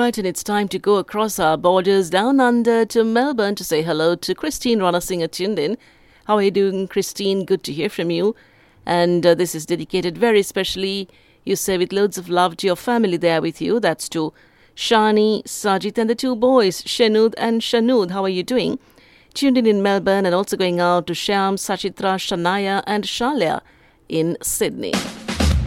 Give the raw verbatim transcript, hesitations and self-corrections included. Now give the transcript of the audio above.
right, and it's time to go across our borders down under to Melbourne to say hello to Christine Ranasinghe tuned in. How are you doing, Christine? Good to hear from you. And uh, this is dedicated very specially, you say, with loads of love to your family there with you. That's to Shani, Sajid and the two boys, Shanud and Shanud. How are you doing? Tuned in in Melbourne, and also going out to Shyam, Sachitra, Shanaya and Shalya in Sydney.